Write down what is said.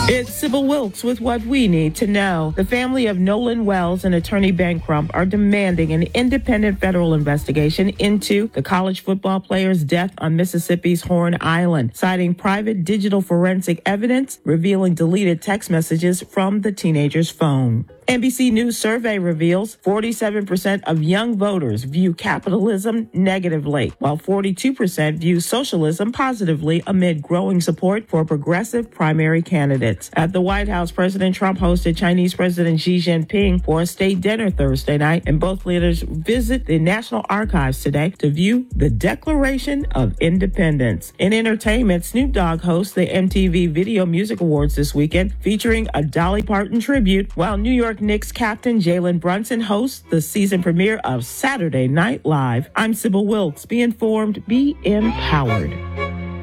It's Sybil Wilkes with what we need to know. The family of Nolan Wells and attorney Ben Crump are demanding an independent federal investigation into the college football player's death on Mississippi's Horn Island, citing private digital forensic evidence revealing deleted text messages from the teenager's phone. NBC News survey reveals 47% of young voters view capitalism negatively, while 42% view socialism positively amid growing support for progressive primary candidates. At the White House, President Trump hosted Chinese President Xi Jinping for a state dinner Thursday night, and both leaders visit the National Archives today to view the Declaration of Independence. In entertainment, Snoop Dogg hosts the MTV Video Music Awards this weekend, featuring a Dolly Parton tribute, while New York Knicks captain Jalen Brunson hosts the season premiere of Saturday Night Live. I'm Sybil Wilkes. Be informed, be empowered.